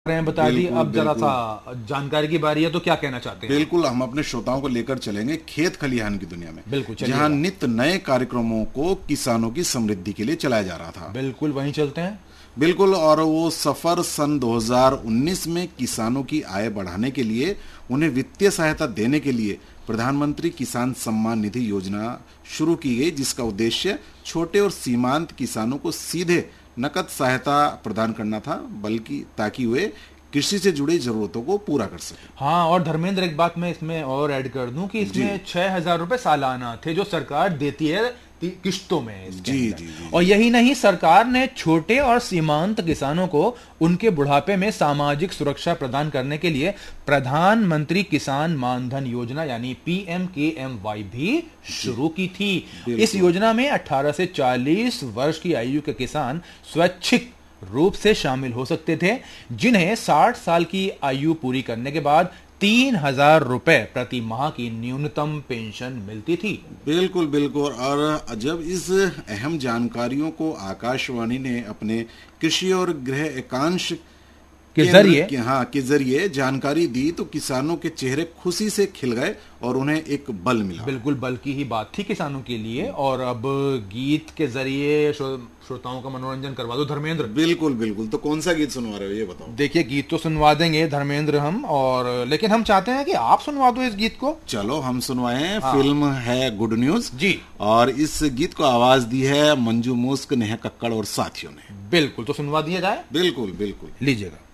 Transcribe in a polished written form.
रहे हैं, बता दी। अब जरा सा जानकारी की बारी है, तो क्या कहना चाहते हैं? बिल्कुल, हम अपने श्रोताओं को लेकर चलेंगे खेत खलिहान की दुनिया में। बिल्कुल, जहां नित्य नए कार्यक्रमों को किसानों की समृद्धि के लिए चलाया जा रहा था। बिल्कुल, वहीं चलते हैं। बिल्कुल, और वो सफर सन 2019 में किसानों की आय बढ़ाने के लिए, उन्हें वित्तीय सहायता देने के लिए प्रधानमंत्री किसान सम्मान निधि योजना शुरू की गई, जिसका उद्देश्य छोटे और सीमांत किसानों को सीधे नकद सहायता प्रदान करना था, बल्कि ताकि वे कृषि से जुड़ी जरूरतों को पूरा कर सके। हाँ, और धर्मेंद्र, एक बात मैं इसमें और ऐड कर दूं कि इसमें 6,000 रुपए सालाना थे जो सरकार देती है किश्तों में इसके जी, अंदर। जी, जी, और यही नहीं, सरकार ने छोटे और सीमांत किसानों को उनके बुढ़ापे में सामाजिक सुरक्षा प्रदान करने के लिए प्रधानमंत्री किसान मानधन योजना यानी PMKMY भी शुरू की थी। इस योजना में 18 से 40 वर्ष की आयु के किसान स्वैच्छिक रूप से शामिल हो सकते थे, जिन्हें 60 साल की आयु पूरी करने के बाद 3,000 रुपए प्रति माह की न्यूनतम पेंशन मिलती थी। बिल्कुल बिल्कुल। और जब इस अहम जानकारियों को आकाशवाणी ने अपने कृषि और गृह एकांश के जरिए जानकारी दी, तो किसानों के चेहरे खुशी से खिल गए और उन्हें एक बल मिला। बिल्कुल, बल की ही बात थी किसानों के लिए। और अब गीत के जरिए श्रोताओं का मनोरंजन करवा दो धर्मेंद्र। बिल्कुल बिल्कुल, तो कौन सा गीत सुनवा रहे हो ये बताओ? देखिए, गीत तो सुनवा देंगे धर्मेंद्र हम, और लेकिन हम चाहते हैं कि आप सुनवा दो इस गीत को। चलो, हम सुनवाएं। फिल्म है गुड न्यूज जी, और इस गीत को आवाज दी है मंजू मुस्क, नेहा कक्कड़ और साथियों ने। बिल्कुल, तो सुनवा दिया जाए। बिल्कुल बिल्कुल, लीजिएगा।